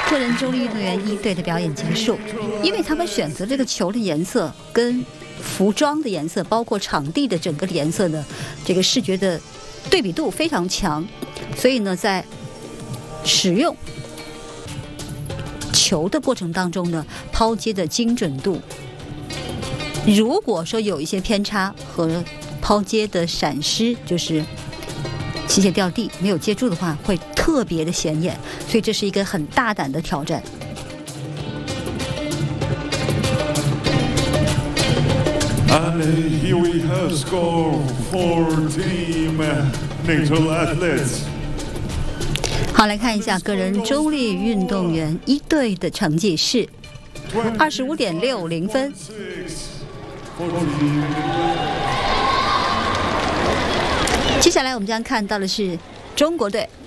个人中立运动员一队的表演结束，因为他们选择这个球的颜色跟服装的颜色，包括场地的整个的颜色的这个视觉的对比度非常强，所以呢，在使用球的过程当中呢，抛接的精准度，如果说有一些偏差和抛接的闪失，就是器械掉地没有接住的话，会特别的显眼，所以这是一个很大胆的挑战。 And here we have score for Team Neutral Athletes. 好，来看一下个人中立运动员一队的成绩是25.60分。接下来我们将看到的是中国队